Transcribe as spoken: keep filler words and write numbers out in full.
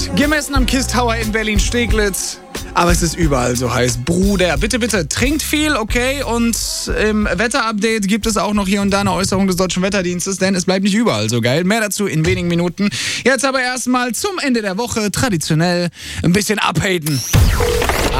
Gemessen am Kiss Tower in Berlin-Steglitz. Aber es ist überall so heiß. Bruder, bitte, bitte, trinkt viel, okay? Und im Wetterupdate gibt es auch noch hier und da eine Äußerung des Deutschen Wetterdienstes, denn es bleibt nicht überall so geil. Mehr dazu in wenigen Minuten. Jetzt aber erstmal zum Ende der Woche traditionell ein bisschen abhaten.